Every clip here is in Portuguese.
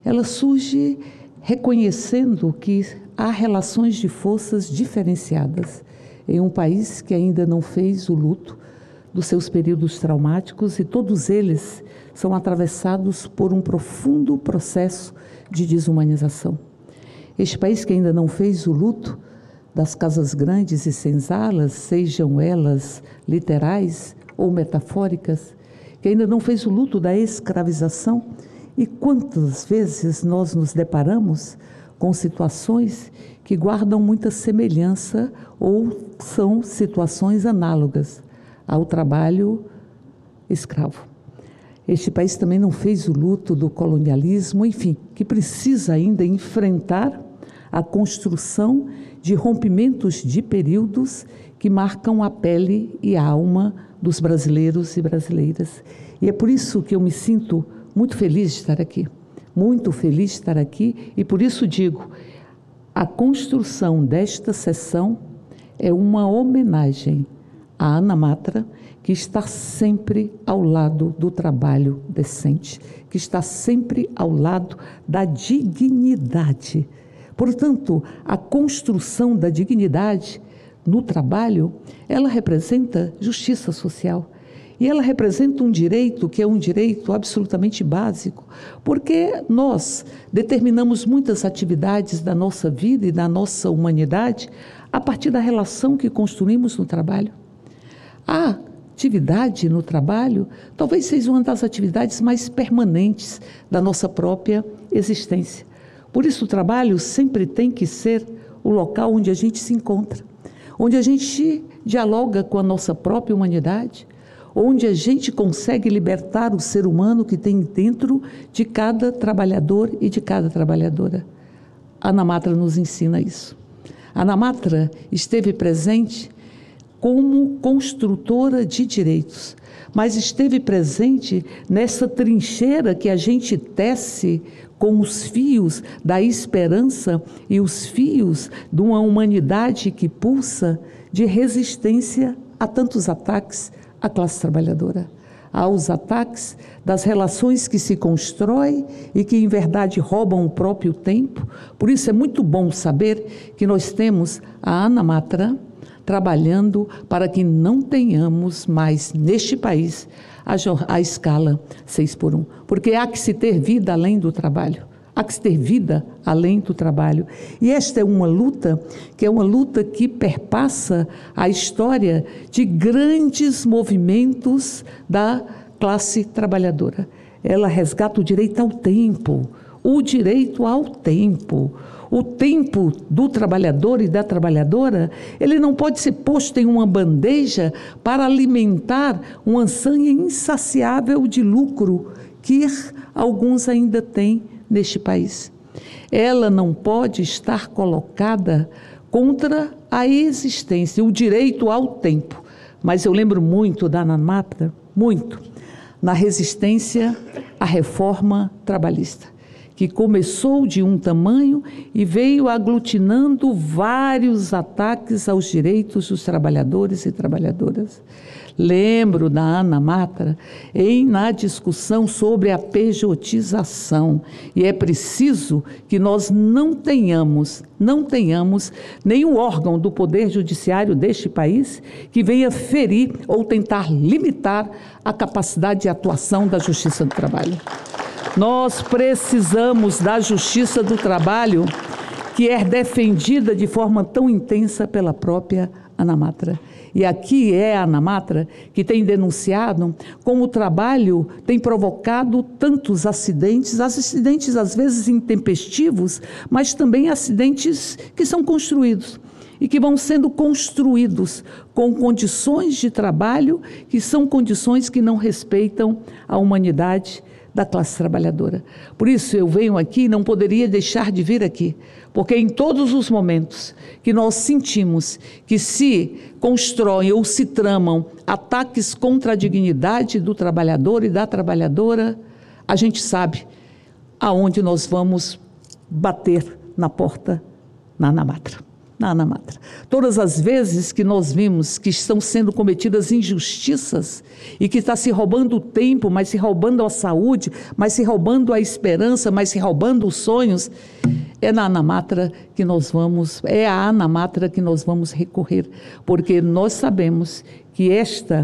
Ela surge reconhecendo que há relações de forças diferenciadas em um país que ainda não fez o luto dos seus períodos traumáticos, e todos eles são atravessados por um profundo processo de desumanização. Este país que ainda não fez o luto das casas grandes e senzalas, sejam elas literais ou metafóricas, que ainda não fez o luto da escravização. E quantas vezes nós nos deparamos com situações que guardam muita semelhança ou são situações análogas ao trabalho escravo. Este país também não fez o luto do colonialismo, enfim, que precisa ainda enfrentar a construção de rompimentos de períodos que marcam a pele e a alma dos brasileiros e brasileiras. E é por isso que eu me sinto muito feliz de estar aqui, muito feliz de estar aqui, e por isso digo, a construção desta sessão é uma homenagem à Ana Matra, que está sempre ao lado do trabalho decente, que está sempre ao lado da dignidade. Portanto, a construção da dignidade no trabalho, ela representa justiça social. E ela representa um direito que é um direito absolutamente básico, porque nós determinamos muitas atividades da nossa vida e da nossa humanidade a partir da relação que construímos no trabalho. A atividade no trabalho talvez seja uma das atividades mais permanentes da nossa própria existência. Por isso, o trabalho sempre tem que ser o local onde a gente se encontra, onde a gente dialoga com a nossa própria humanidade, onde a gente consegue libertar o ser humano que tem dentro de cada trabalhador e de cada trabalhadora. A Ana Matra nos ensina isso. A Ana Matra esteve presente como construtora de direitos, mas esteve presente nessa trincheira que a gente tece com os fios da esperança e os fios de uma humanidade que pulsa de resistência a tantos ataques à classe trabalhadora, aos ataques das relações que se constroem e que, em verdade, roubam o próprio tempo. Por isso é muito bom saber que nós temos a Ana Matra trabalhando para que não tenhamos mais, neste país, a escala 6x1. Porque há que se ter vida além do trabalho. Há que se ter vida além do trabalho. E esta é uma luta que perpassa a história de grandes movimentos da classe trabalhadora. Ela resgata o direito ao tempo, o direito ao tempo. O tempo do trabalhador e da trabalhadora, ele não pode ser posto em uma bandeja para alimentar uma sanha insaciável de lucro que alguns ainda têm neste país. Ela não pode estar colocada contra a existência, o direito ao tempo. Mas eu lembro muito da Ana Matra, muito, na resistência à reforma trabalhista, que começou de um tamanho e veio aglutinando vários ataques aos direitos dos trabalhadores e trabalhadoras. Lembro da Ana Matra na discussão sobre a pejotização, e é preciso que nós não tenhamos nenhum órgão do Poder Judiciário deste país que venha ferir ou tentar limitar a capacidade de atuação da Justiça do Trabalho. Nós precisamos da Justiça do Trabalho, que é defendida de forma tão intensa pela própria Ana Matra. E aqui é a Ana Matra que tem denunciado como o trabalho tem provocado tantos acidentes às vezes intempestivos, mas também acidentes que são construídos e que vão sendo construídos com condições de trabalho que são condições que não respeitam a humanidade da classe trabalhadora. Por isso eu venho aqui, não poderia deixar de vir aqui, porque em todos os momentos que nós sentimos que se constroem ou se tramam ataques contra a dignidade do trabalhador e da trabalhadora, a gente sabe aonde nós vamos bater na porta na Ana Matra. na Anamatra. Todas as vezes que nós vimos que estão sendo cometidas injustiças e que está se roubando o tempo, mas se roubando a saúde, mas se roubando a esperança, mas se roubando os sonhos, é na Anamatra que nós vamos, é a Anamatra que nós vamos recorrer, porque nós sabemos que esta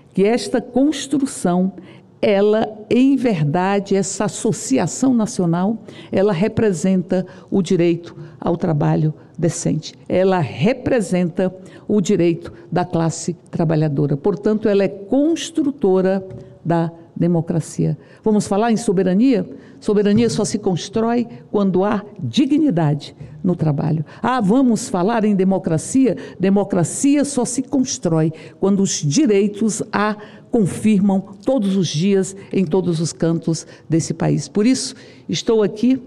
construção, ela, em verdade, essa associação nacional, ela representa o direito ao trabalho decente. Ela representa o direito da classe trabalhadora. Portanto, ela é construtora da democracia. Vamos falar em soberania? Soberania só se constrói quando há dignidade no trabalho. Vamos falar em democracia? Democracia só se constrói quando os direitos a confirmam todos os dias em todos os cantos desse país. Por isso, estou aqui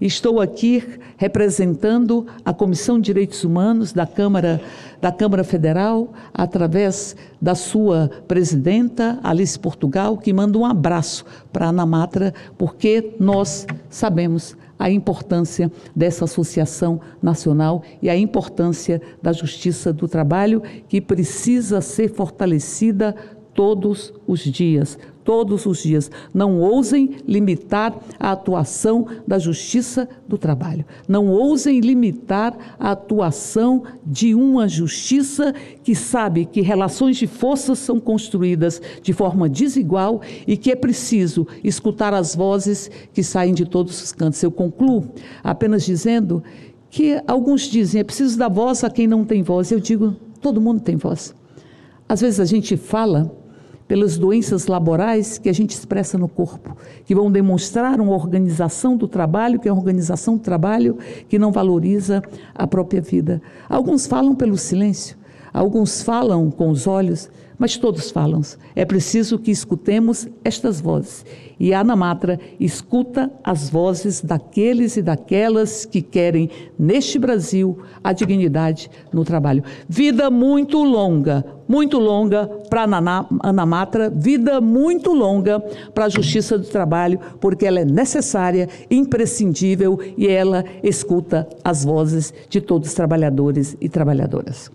representando a Comissão de Direitos Humanos da Câmara Federal, através da sua presidenta, Alice Portugal, que manda um abraço para a Anamatra, porque nós sabemos a importância dessa associação nacional e a importância da justiça do trabalho, que precisa ser fortalecida todos os dias. Todos os dias. Não ousem limitar a atuação da justiça do trabalho. Não ousem limitar a atuação de uma justiça que sabe que relações de forças são construídas de forma desigual e que é preciso escutar as vozes que saem de todos os cantos. Eu concluo apenas dizendo que alguns dizem, é preciso dar voz a quem não tem voz. Eu digo, todo mundo tem voz. Às vezes a gente fala pelas doenças laborais que a gente expressa no corpo, que vão demonstrar uma organização do trabalho, que é uma organização do trabalho que não valoriza a própria vida. Alguns falam pelo silêncio, alguns falam com os olhos, mas todos falam. É preciso que escutemos estas vozes. E a Anamatra escuta as vozes daqueles e daquelas que querem, neste Brasil, a dignidade no trabalho. Vida muito longa para a Anamatra, vida muito longa para a justiça do trabalho, porque ela é necessária, imprescindível e ela escuta as vozes de todos os trabalhadores e trabalhadoras.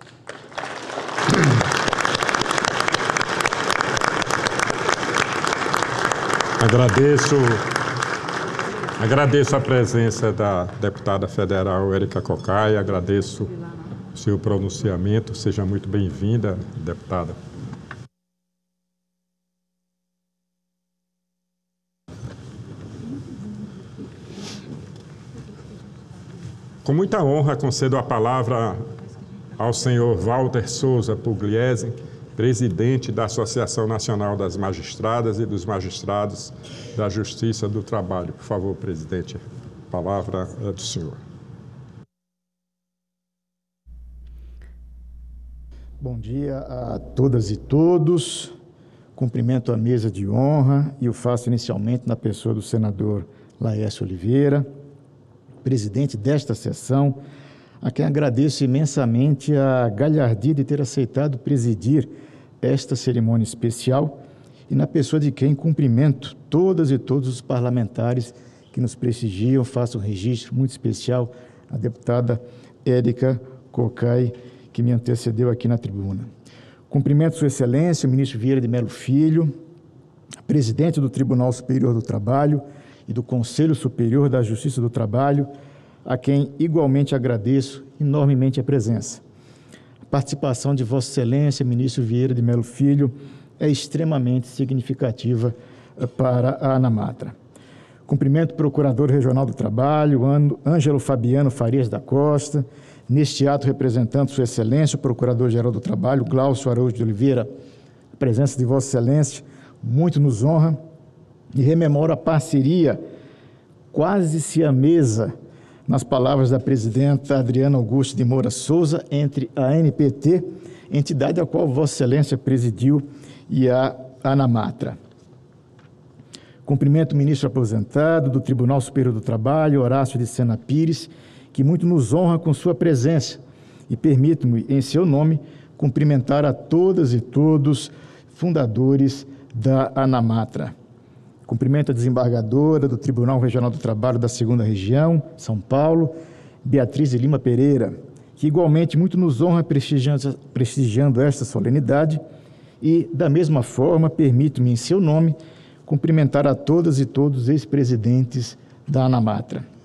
Agradeço a presença da deputada federal Érica Cocai, agradeço o seu pronunciamento, seja muito bem-vinda, deputada. Com muita honra, concedo a palavra ao senhor Walter Souza Pugliese, presidente da Associação Nacional das Magistradas e dos Magistrados da Justiça do Trabalho. Por favor, presidente, a palavra é do senhor. Bom dia a todas e todos. Cumprimento a mesa de honra e o faço inicialmente na pessoa do senador Laércio Oliveira, presidente desta sessão, a quem agradeço imensamente a galhardia de ter aceitado presidir esta cerimônia especial e na pessoa de quem cumprimento todas e todos os parlamentares que nos prestigiam. Faço um registro muito especial à deputada Érica Cocai, que me antecedeu aqui na tribuna. Cumprimento Sua Excelência, o ministro Vieira de Mello Filho, presidente do Tribunal Superior do Trabalho e do Conselho Superior da Justiça do Trabalho, a quem igualmente agradeço enormemente a presença. A participação de Vossa Excelência, ministro Vieira de Mello Filho, é extremamente significativa para a Anamatra. Cumprimento o Procurador Regional do Trabalho, Ângelo Fabiano Farias da Costa, neste ato representando Sua Excelência, o Procurador-Geral do Trabalho, Glaucio Araújo de Oliveira. A presença de Vossa Excelência muito nos honra e rememora a parceria quase siamesa, nas palavras da presidenta Adriana Augusto de Moura Souza, entre a ANPT, entidade a qual Vossa Excelência presidiu, e a Anamatra. Cumprimento o ministro aposentado do Tribunal Superior do Trabalho, Horácio de Sena Pires, que muito nos honra com sua presença, e permito-me, em seu nome, cumprimentar a todas e todos fundadores da Anamatra. Cumprimento a desembargadora do Tribunal Regional do Trabalho da 2ª Região, São Paulo, Beatriz de Lima Pereira, que igualmente muito nos honra prestigiando esta solenidade e, da mesma forma, permito-me, em seu nome, cumprimentar a todas e todos os ex-presidentes da ANAMATRA.